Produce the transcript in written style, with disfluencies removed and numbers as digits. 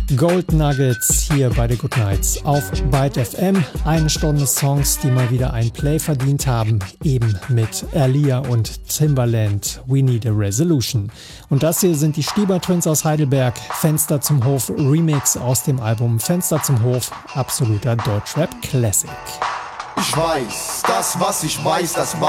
Gold Nuggets hier bei The Good Nights auf Byte FM. Eine Stunde Songs, die mal wieder ein Play verdient haben, eben mit Aaliyah und Timbaland, We Need a Resolution. Und das hier sind die Stieber Twins aus Heidelberg, Fenster zum Hof Remix aus dem Album Fenster zum Hof, absoluter Deutschrap Classic. Ich weiß, das was ich weiß, das